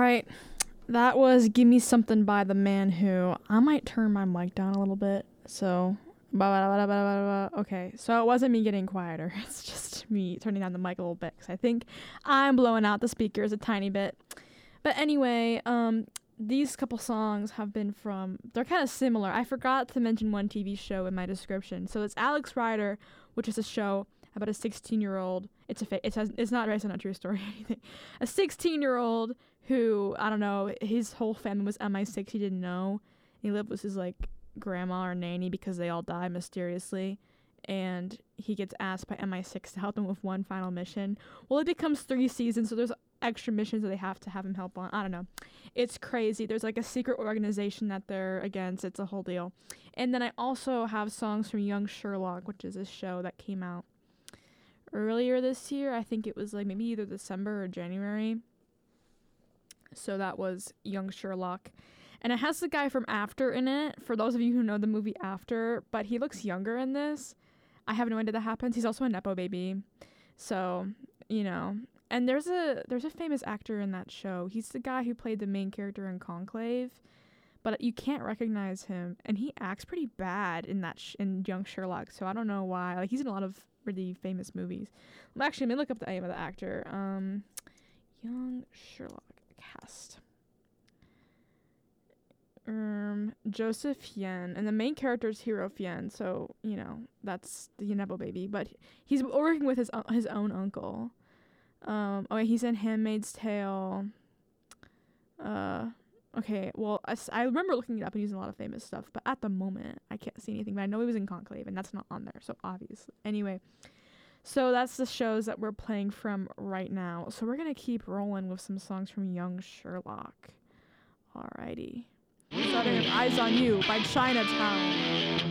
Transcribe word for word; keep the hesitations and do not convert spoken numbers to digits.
right. That was Give Me Something by The Man Who. I might turn my mic down a little bit. So, okay. So it wasn't me getting quieter. It's just me turning down the mic a little bit because I think I'm blowing out the speakers a tiny bit. But anyway, um, these couple songs have been from, they're kind of similar. I forgot to mention one T V show in my description. So it's Alex Rider, which is a show about a sixteen-year-old. It's a fa- it has, it's not based on a true story or anything. A sixteen-year-old who, I don't know, his whole family was M I six. He didn't know. He lived with his, like, grandma or nanny because they all died mysteriously. And he gets asked by M I six to help him with one final mission. Well, it becomes three seasons, so there's extra missions that they have to have him help on. I don't know. It's crazy. There's, like, a secret organization that they're against. It's a whole deal. And then I also have songs from Young Sherlock, which is a show that came out earlier this year. I think it was, like, maybe either December or January. So that was Young Sherlock. And it has the guy from After in it, for those of you who know the movie After, but he looks younger in this. I have no idea that happens. He's also a Nepo baby. So, you know. And there's a there's a famous actor in that show. He's the guy who played the main character in Conclave, but you can't recognize him. And he acts pretty bad in that sh- in Young Sherlock, so I don't know why. Like, he's in a lot of really famous movies. Well, actually, let me look up the name of the actor. Um, Young Sherlock cast. Um, Joseph Yen, and the main character is Hero Fien, so, you know, that's the Nepo baby, but he's working with his uh, his own uncle. Um, okay, he's in Handmaid's Tale. Uh, okay, well, I, I remember looking it up and using a lot of famous stuff, but at the moment, I can't see anything, but I know he was in Conclave, and that's not on there, so obviously. Anyway, so that's the shows that we're playing from right now, so we're gonna keep rolling with some songs from Young Sherlock. Alrighty. Starting with Eyes on You by Chinatown.